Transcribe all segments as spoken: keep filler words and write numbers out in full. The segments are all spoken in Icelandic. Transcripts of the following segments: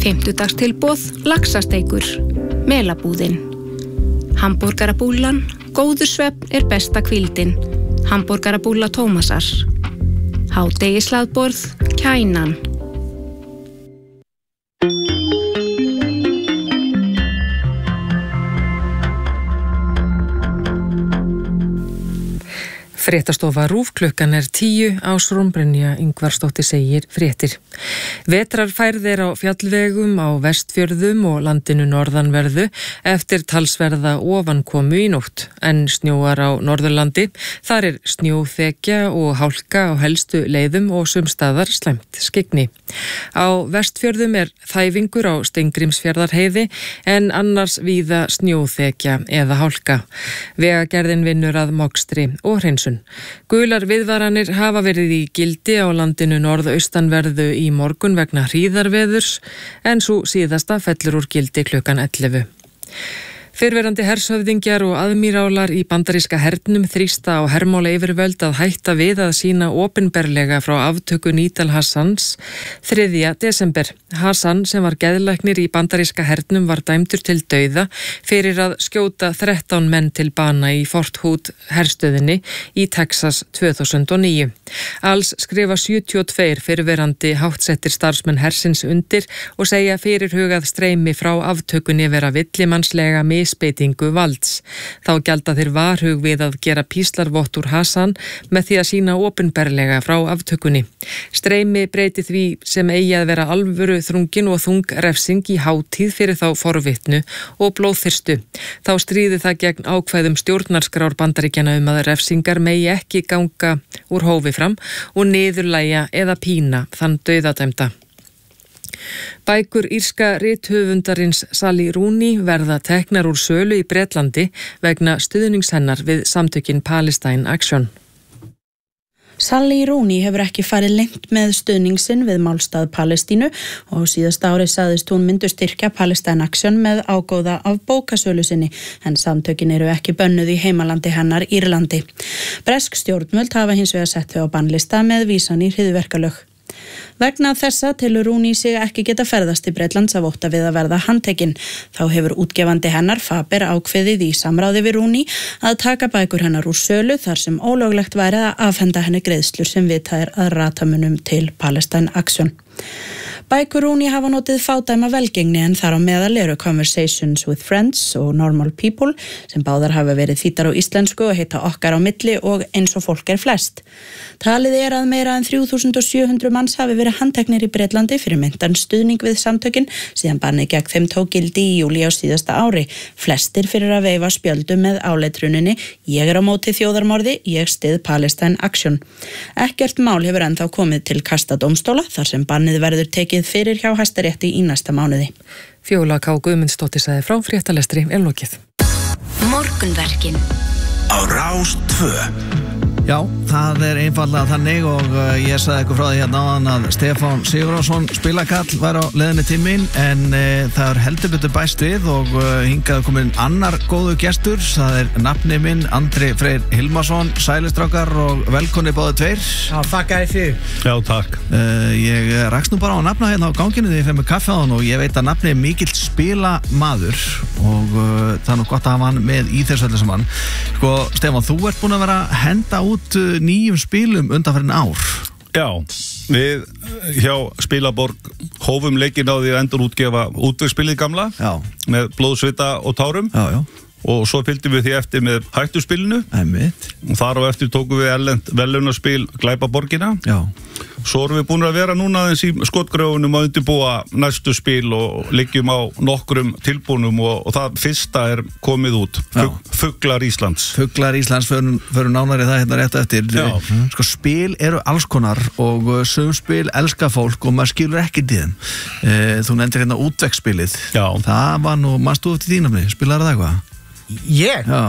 Fimmtudagstilboð, laxasteikur, melabúðin. Hamborgarabúllan, góður svefn er besta hvíldin. Hamborgarabúlla Tómasar. Hádegishlaðborð, Kænan. Fréttastofa RÚV klukkan er tíu, Ásrún Brynja Ingvarsdóttir segir fréttir. Vetrarfærð er á fjallvegum á Vestfjörðum og landinu norðanverðu eftir talsverða ofankomu í nótt, en snjóar á Norðurlandi. Þar er snjóþekja og hálka á helstu leiðum og sumstaðar slæmt skyggni. Á Vestfjörðum er þæfingur á Steingrímsfjarðarheiði en annars víða snjóþekja eða hálka. Vegagerðin vinnur að mokstri og hreinsun. Gular viðvaranir hafa verið í gildi á landinu norðaustanverðu í morgun vegna hríðarveðurs en svo síðasta fellur úr gildi klukkan ellefu. Fyrrverandi hershöfðingjar og aðmírálar í bandaríska hernum þrýsta á hermála yfirvöld að hætta við að sýna opinberlega frá aftöku Nidal Hassans þriðja desember. Hassan, sem var geðlæknir í bandaríska hernum, var dæmdur til dauða fyrir að skjóta þrettán menn til bana í Fort Hood herstöðinni í Texas tvö þúsund og níu. Alls skrifa sjötíu og tveir fyrrverandi háttsettir starfsmenn hersins undir og segja fyrirhugað streymi frá aftökunni vera villimannslega misbeitingu valds. Þá gjalda þeir varhug við að gera píslarvott úr Hassan með því að sýna opinberlega frá aftökunni. Streymi breyti því sem eigi að vera alvöru þrungin og þung refsing í hátíð fyrir þá forvitnu og blóðþyrstu. Þá stríði það gegn ákvæðum stjórnarskrár Bandaríkjanna um að refsingar megi ekki ganga úr hófi fram og niðurlægja eða pína þann dauðadæmda. Bækur írska rithöfundarins Sally Rooney verða teknar úr sölu í Bretlandi vegna stuðnings hennar við samtökin Palestine Action. Sally Rooney hefur ekki farið lengt með stuðningsinn við málstað Palestínu og síðasta ári sagðist hún myndu styrkja Palestine Action með ágóða af bókasölu sinni, en samtökin eru ekki bönnuð í heimalandi hennar Írlandi. Bresk stjórnvöld hafa hins vegar sett þau á bannlista með vísan í hryðjuverkalög. Vegna þessa telur Rooney sig ekki geta ferðast til Bretlands af ótta við að verða handtekinn. Þá hefur útgefandi hennar Faber ákveðið í samráði við Rooney að taka bækur hennar úr sölu þar sem ólöglegt væri að afhenda henni greiðslur sem vitað er að rata munum til Palestine Action. Bækur Rooney hafa notið fádæma velgengni en þar á meðal eru Conversations with Friends og Normal People sem báðar hafa verið þýddar á íslensku og heita Okkar á milli og Eins og fólk er flest. Talið er að meira en þrjú þúsund sjö hundruð manns hafi verið handteknir í Bretlandi fyrir meintan stuðning við samtökin síðan bannið gegn þeim tók gildi í júlí á síðasta ári. Flestir fyrir að veifa spjöldum með áleitruninni Ég er á móti þjóðarmorði, ég styð Palestine Action. Ekkert mál hefur ennþá komið til kasta dómstóla þar sem bannið verður tekið fyrir hjá Hæstarétti í næsta mánuði. Fjóla K. Guðmundsdóttir sagði frá, fréttalestri er lokið. Morgunverkin á Rás tvö. Já, það er einfallega þannig og uh, ég sagði eitthvað frá því hérna áðan að Stefán Sigurðsson spilakall var á leiðinni til mín en uh, það er heldur betur bæst við og uh, hingað komin annar góðu gestur, það er nafni minn Andri Freyr Hilmarsson, sælistrákar og velkonni báðu tveir. Já, þakka þér fyrir. Já, takk. Uh, ég rakst nú bara á nafna hérna á ganginu þegar ég fer með kaffi á hann og ég veit að nafni er mikill spilamaður og uh, það er nú gott að hafa hann með í þessu öllu saman. Sko, Stefán, þú ert búin að vera að henda út nýjum spilum undanfarin ár. Já, við hjá Spilaborg hófum leikinn á því að endur útgefa útvegsspilið gamla já. Með blóð, svita og tárum já, já. Og svo fylgdum við því eftir með hættuspilinu Einmitt. Og þar á eftir tókum við erlend verðlaunaspil Glæpaborgina já. Svo erum við búin að vera núna aðeins í skotgröfunum að undirbúa næstu spil og liggjum á nokkrum tilbúnum og, og það fyrsta er komið út Fug, Fuglar Íslands Fuglar Íslands, förum, förum nánari það hérna rétt eftir mm. Sko spil eru alls konar og sum spil elskar fólk og maður skilur ekki díðum e, Þú nefndir hérna útvegsspilið Það var nú, maður stóð til þínafni, spilaðu það eitthvað? Ég? Já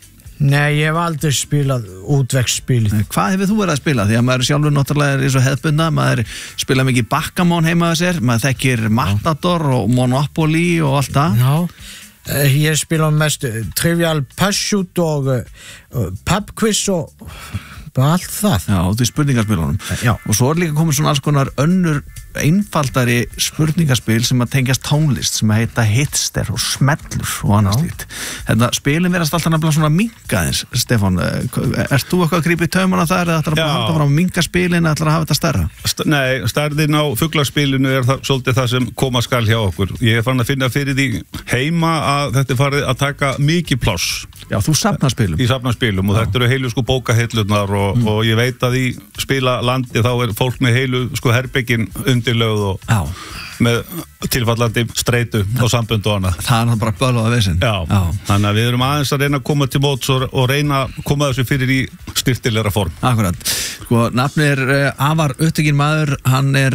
Nei, ég hef aldrei spilað útvegsspilið. Hvað hefur þú verið að spila? Því að maður sjálfur náttúrulega er eins og hefðbundna, maður spila mikið Backgammon heima að sér, maður þekkir Matador og Monopoly og allt það. Já, ég spila mest Trivial Pursuit og uh, Pub Quiz og bara allt það. Já, þú er spurningarspilunum. Já. Og svo er líka komið svona alls konar önnur einfaldari spurningaspil sem að tengjast tónlist sem að heita hitster og smellur og annars slíkt. Þetta spilin verðast alltaf nefnilega svona minka eins, Stefán. Ert þú eitthvað að grípa í taumana þar eða ætlar að halda fram minka spilin eða ætlar að hafa þetta stærra? St- nei, stærðin á fuglaspilinu er það, svolítið það sem koma skal hjá okkur. Ég er fann að finna fyrir því heima að þetta er farið að taka mikið pláss. Já, þú safnar spilum. Í safnar spilum og Já. Þetta eru heilu sko bókahillurnar og, mm. og ég veit að í spila landi þá er fólk með heilu sko herbyggin undirlögð og Já. Með tilfallandi streitu og sambund og annað. Það er bara bölvaða vesinn. Já. Já, þannig að við erum aðeins að reyna að koma til móts og, og reyna að koma þessu fyrir í styrtilegra form. Akkurat. Sko, nafni er uh, afar upptekinn maður, hann er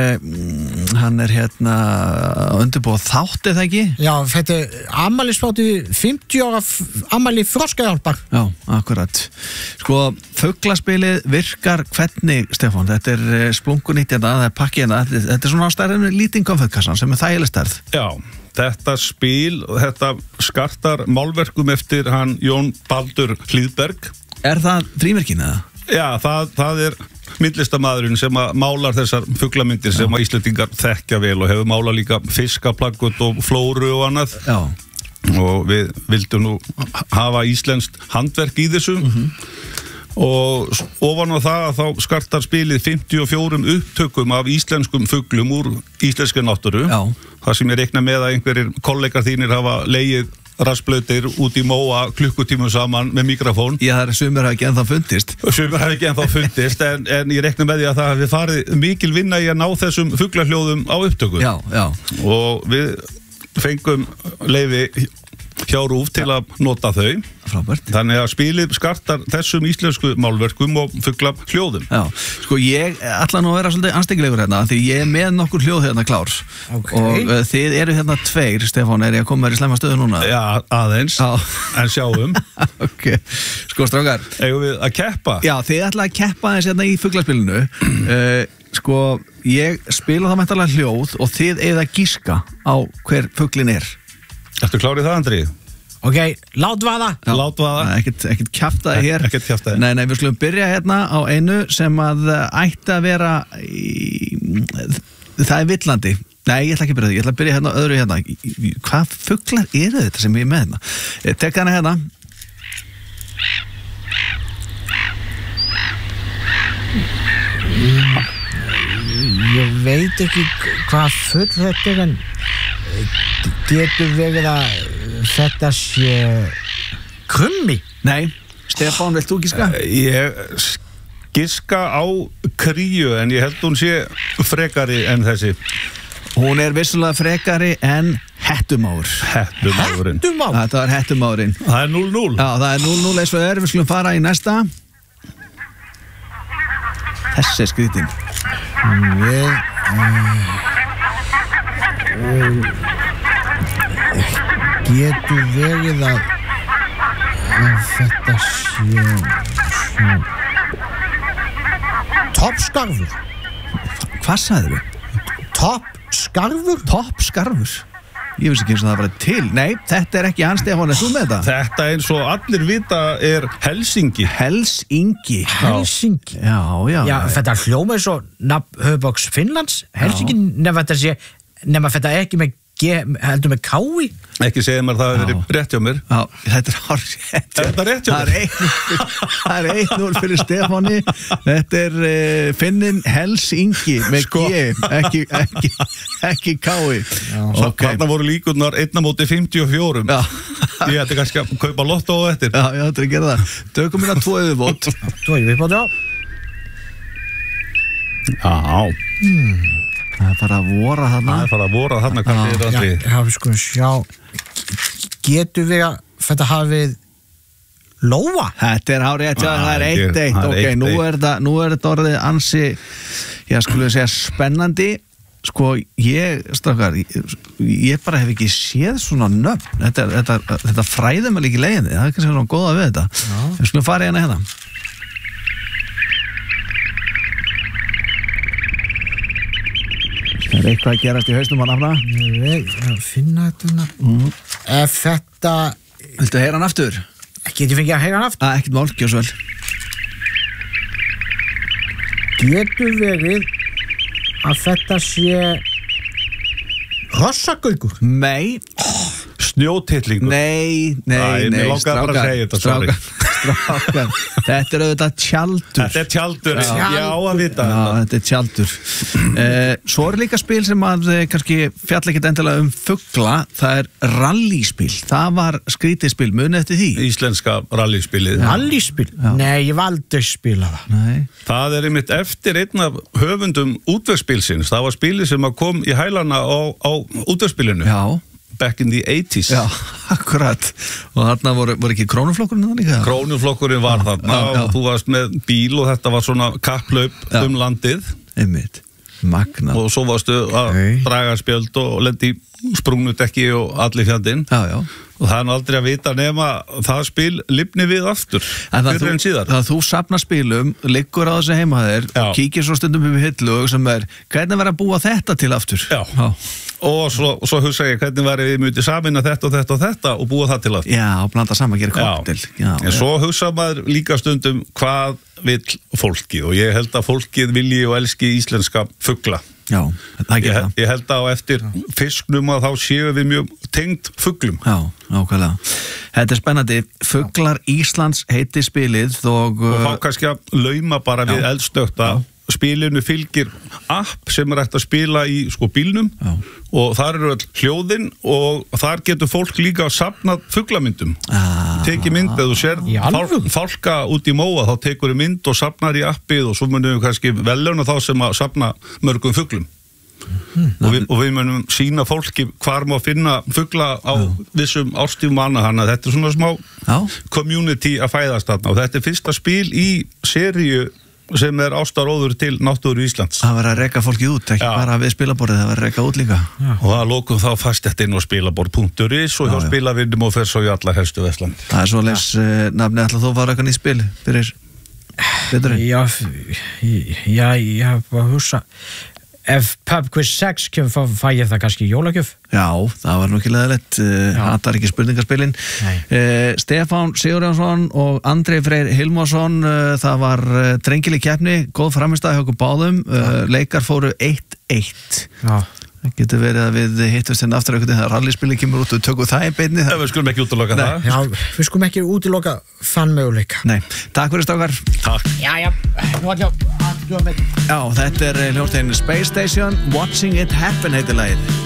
uh, hann er hérna undirbúið þátt, eða ekki? Já, þetta er afmælisbátu fimmtíu ára afmæli Þroskahjálpar. Já, akkurat. Sko, fuglaspilið virkar hvernig, Stefán? Þetta er uh, splunkunýtt hérna, það er pakkið hérna, þetta, þetta er svona stærðin lítið konfettkassan sem er þægileg stærð. Já, þetta spil, þetta skartar málverkum eftir hann Jón Baldur Hlíðberg. Er það frímerkin eða? Já, það, það er myndlistamæðurinn sem að málar þessar fuglamyndir sem að Íslendingar þekkja vel og hefur málað líka fiskaplaggut og flóru og annað. Já. Og við vildum nú hafa íslenskt handverk í þessu. Mm-hmm. Og ofan á það að þá skartar spilið fimmtíu og fjórum upptökum af íslenskum fuglum úr íslenskri náttúru. Já. Það sem ég reikna með að einhverjir kollegar þínir hafa legið rassblautir út í móa klukkutímum saman með mikrofón. Já, það er sumir hafi ekki ennþá fundist. Sumir hafi ekki ennþá fundist en, en ég reikna með því að það hafi farið mikil vinna í að ná þessum fuglahljóðum á upptöku. Já, já. Og við fengum leyfi hjá RÚV til að nota þau. Frábært. Þannig að spilið skartar þessum íslensku málverkum og fugla hljóðum. Já, sko ég ætla nú að vera svolítið anstíkilegur hérna því ég er með nokkur hljóð hérna klár. Okay. Og uh, þið eru hérna tveir, Stefán, er ég að koma þér í slemma stöðu núna? Já, aðeins, Já. En sjáum. Ok, sko strákar. Eigum við að keppa? Já, þið ætla að keppa þess hérna í fuglaspilinu. uh, Sko, ég spila það mæntalega hljóð og þið eigið að gíska á hver fuglin er. Ertu klárið það, Andri? Ok, látvaða. Látvaða. Ekkert, ekkert kjaftaði hér. Ekkert kjaftaði. Nei, nei, við skulum byrja hérna á einu sem að ætti að vera í, það er villandi. Nei, ég ætla ekki að byrja því, ég ætla að byrja hérna á öðru hérna. Hvað fuglar eru þetta sem ég er með hérna? Tek hana hérna. Ég veit ekki hvað full þetta er en getur verið að þetta sé krummi. Nei, Stefán, vilt þú giska? Ég giska á kríu en ég held hún sé frekari en þessi. Hún er vissulega frekari en hettumáur. Hettumáurinn. Hettumáur? Þetta var hettumáurinn. Það er núll núll. Já, það er núll núll eins og er. Við skulum fara í næsta. Þessi er skrítin. Við um, um, getur verið að, að þetta sé svo toppskarfur. Hvað sagðir við? Toppskarfur? Toppskarfur? Ég vissi ekki eins og það var til. Nei, þetta er ekki hans, Stefán, er þú með þetta? Þetta eins og allir vita er Helsingi. Helsingi. Helsingi? Já, já. Já, þetta hljóma eins og nafn höfuborgs Finnlands. Helsingi, nema þetta sé, nema þetta ekki með G, heldur með kái. Ekki segja mér það að það hefur verið rétt hjá mér. Já, þetta er hár rétt. Er þetta rétt hjá mér? Það er eitt núll fyrir Stefáni. Þetta er uh, Finnin Helsingi með Sko. G, ekki, ekki, ekki kái. Ok. Þarna voru líkurnar einna móti fimmtíu og fjórum. Já. Ég ætti kannski að kaupa lottó á eftir. Já, já, þetta er að gera það. Tökum hérna tvo yfirbót. Tvo yfirbót, já. Já. Hmm. Það er bara að vora þarna. Það er bara að vora þarna, hvað er það? Já, já, við skulum sjá. Getur við að þetta hafið lóa? Þetta er hárið, já, það er eitt eitt. það er Ok, eitt, nú eitt. er þetta, nú er þetta orðið ansi, já, skulum við segja spennandi. Sko, ég, strákar, ég, ég bara hef ekki séð svona nöfn. Þetta, þetta, þetta fræðum er líka leiðinni. Það er kannski svona góða við þetta. Já. Við skulum fara hérna hérna. Það er eitthvað að gerast í hausnum á nafna. Ég veit, að finna þetta. Mm. Ef þetta... Viltu heyra hann aftur? Getur fengið að heyra hann aftur? Að, ekkert mál, gjör svo vel. Getur verið að þetta sé Rossagaukur? Nei. Snjótillingur? Nei, nei, Æ, nei. Mér langaði bara að segja þetta, sorry. Strákar, þetta er auðvitað tjaldur. Þetta er tjaldur, já, já að vita. Já, þetta er tjaldur. Eh, svo er líka spil sem að eh, kannski fjalla ekkert endilega um fugla, það er rallyspil. Það var skrítið spil, muni eftir því? Íslenska rallyspilið. Rallyspil? Nei, ég valdi að spila það. Nei. Það er einmitt eftir einn af höfundum útvegsspilsins. Það var spilið sem kom í hælana á, á útvegsspilinu. Já. Back in the eighties. Já, akkurat. Og þarna voru, voru ekki krónuflokkurinn þannig líka? Krónuflokkurinn var þarna já, já. og þú varst með bíl og þetta var svona kapplaup Já. um landið. Einmitt. Magna. Og svo varstu að Hey. draga spjöld og lendi sprungnudekki og allir fjandinn. Já, já. Og það er nú aldrei að vita nema það spil lifni við aftur fyrir en síðar. Það þú safna spilum, liggur á þessu heima þér Já. og kíkir svo stundum um hillu og sem er, hvernig verður að búa þetta til aftur? Já. Og svo, svo hugsa ég hvernig væri við myndið samin að þetta og þetta og þetta og búa það til aftur. Já, og blanda saman, gera koktel. Já. En svo hugsa maður líka stundum hvað vill fólkið og ég held að fólkið vilji og elski íslenska fugla. Já, það Ég, gerir það. ég held að á eftir fisknum að þá séu við mjög tengd fuglum. Já, ákvæðlega. Þetta er spennandi. Fuglar Íslands heiti spilið og... Og þá kannski að lauma bara við eldstökta. Spilinu fylgir app sem er hægt að spila í sko bílnum Já. og þar eru öll hljóðin og þar getur fólk líka að safna fuglamyndum. Ah. Teki mynd eða þú sér Í alvöru? fálka út í móa þá tekur þú mynd og safnar í appið og svo munum við kannski veljauna þá sem að safna mörgum fuglum. Mm. Og, við, og við munum sína fólki hvar má finna fugla á Já. vissum árstífum annað hana. Þetta er svona smá Já. community að fæðast þarna og þetta er fyrsta spil í seríu sem er ástaróður til náttúru Íslands. Það verður að reka fólkið út, ekki Já. bara við spilaborðið, það verður að reka út líka. Já. Og það lókum þá fast þetta inn á spilaborð punktur is og hjá Já, já. spilavinnum og fer svo í alla helstu veslan. Það er svo les uh, nafni, ætla þú að fara eitthvað nýtt spil fyrir beturinn? Já, f- já, ég hef bara að hugsa ef Pub Quiz sex kemur fá, fæ ég það kannski í jólagjöf. Já, það var nú ekki leðilegt, uh, hattar ekki spurningaspilin. Uh, Stefán Sigurjónsson og Andrei Freyr Hilmarsson, uh, það var uh, drengileg keppni, góð framistæði hjá okkur báðum, uh, leikar fóru eitt eitt. Já. Það getur verið að við hittust hérna aftur einhvern veginn þegar rallyspilin kemur út og tökum það í beinni. Það við skulum ekki útiloka Nei. það. Já, við skulum ekki útiloka þann möguleika. Nei, takk fyrir strákar. Takk. Já, já, nú ætlum ég að Já, þetta er hljómsveitin Space Station, Watching It Happen heitir lagið.